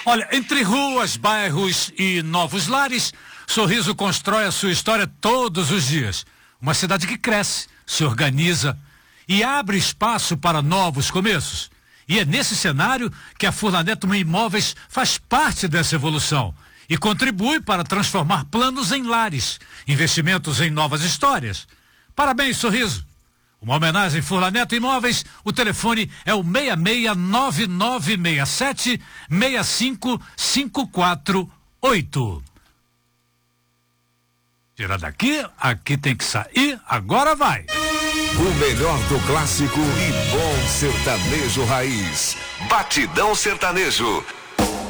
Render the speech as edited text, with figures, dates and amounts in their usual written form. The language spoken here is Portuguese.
Olha, entre ruas, bairros e novos lares, Sorriso constrói a sua história todos os dias. Uma cidade que cresce, se organiza e abre espaço para novos começos. E é nesse cenário que a Furlaneto Imóveis faz parte dessa evolução e contribui para transformar planos em lares, investimentos em novas histórias. Parabéns, Sorriso. Uma homenagem Furlaneto Imóveis, o telefone é o 669967-65548. Tira daqui, aqui tem que sair, agora vai. O melhor do clássico e bom sertanejo raiz. Batidão Sertanejo.